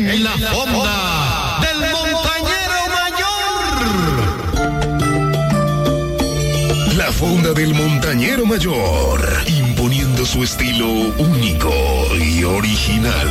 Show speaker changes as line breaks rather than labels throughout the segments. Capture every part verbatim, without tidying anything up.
en la fonda del Montañero Mayor.
La fonda del Montañero Mayor, imponiendo su estilo único y original.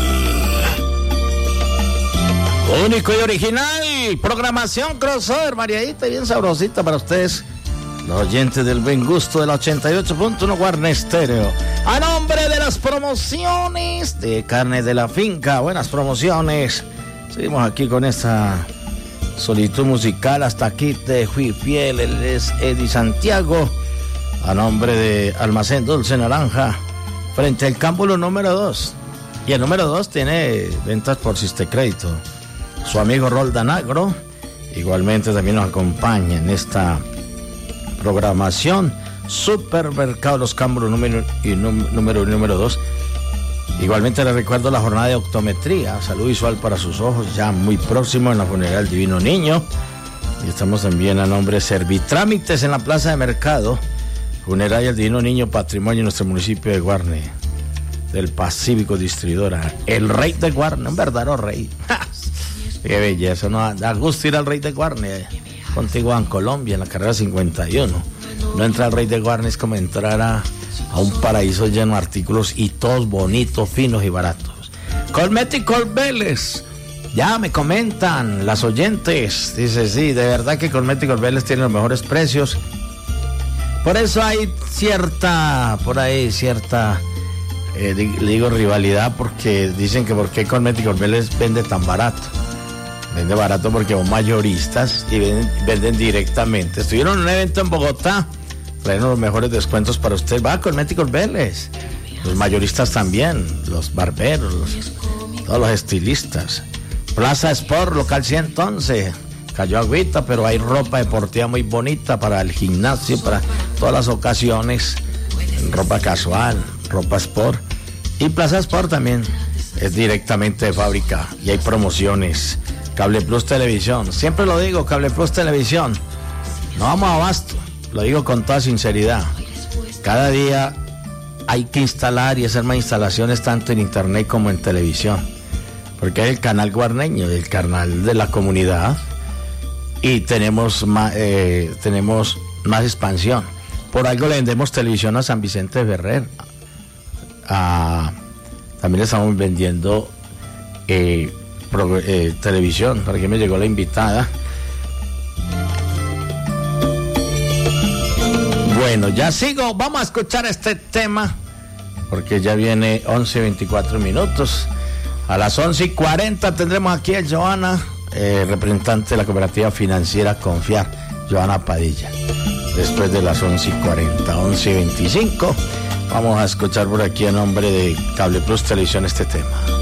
Único y original, programación crossover, variadita y bien sabrosita para ustedes, los oyentes del buen gusto de la ochenta y ocho punto uno Guarne Estéreo. A nombre de las promociones de Carne de la Finca, buenas promociones. Seguimos aquí con esta solitud musical hasta aquí de Juifiel, él es Eddie Santiago. A nombre de Almacén Dulce Naranja, frente al Cámbulo número dos. Y el número dos tiene ventas por Sistecrédito. Su amigo Roldan Agro, igualmente también nos acompaña en esta programación. Supermercado Los Cámbulos número y número número dos. Igualmente les recuerdo la jornada de optometría, salud visual para sus ojos, ya muy próximo en la Funeraria Divino Niño. Y estamos también a nombre de Servitrámites en la Plaza de Mercado, Funeraria Divino Niño, patrimonio de nuestro municipio de Guarne, del Pacífico Distribuidora, el rey de Guarne, un verdadero rey. Qué belleza, no da gusto ir al Rey de Guarne, contigo en Colombia, en la carrera cincuenta y uno. No entrar al Rey de Guarne es como entrar a, a un paraíso lleno de artículos y todos bonitos, finos y baratos. Cosméticos Vélez, ya me comentan las oyentes, dice sí, de verdad que Cosméticos Vélez tiene los mejores precios. Por eso hay cierta, por ahí cierta, eh, le digo rivalidad, porque dicen que por qué Cosméticos Vélez vende tan barato. Vende barato porque son mayoristas y venden, venden directamente. Estuvieron en un evento en Bogotá, trajeron los mejores descuentos para usted. Va a Cosméticos Vélez, los mayoristas también, los barberos, los, todos los estilistas. Plaza Sport, local ciento once, cayó agüita, pero hay ropa deportiva muy bonita para el gimnasio, para todas las ocasiones, ropa casual, ropa sport. Y Plaza Sport también es directamente de fábrica y hay promociones. Cable Plus Televisión, siempre lo digo, Cable Plus Televisión, no vamos a abasto, lo digo con toda sinceridad. Cada día hay que instalar y hacer más instalaciones tanto en internet como en televisión, porque es el canal guarneño, el canal de la comunidad, y tenemos más, eh, tenemos más expansión. Por algo le vendemos televisión a San Vicente de Ferrer, a, también le estamos vendiendo eh, Pro, eh, televisión, para que me llegó la invitada. Bueno, ya sigo, vamos a escuchar este tema, porque ya viene once y veinticuatro minutos. A las once y cuarenta tendremos aquí a Joana, eh, representante de la cooperativa financiera Confiar, Joana Padilla. Después de las once y cuarenta, once y veinticinco, vamos a escuchar por aquí a nombre de Cable Plus Televisión este tema.